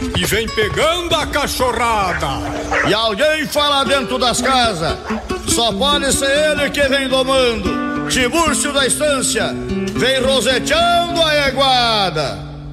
e vem pegando a cachorrada. E alguém fala dentro das casas, só pode ser ele que vem domando. Tibúrcio da Estância vem roseteando a eguada.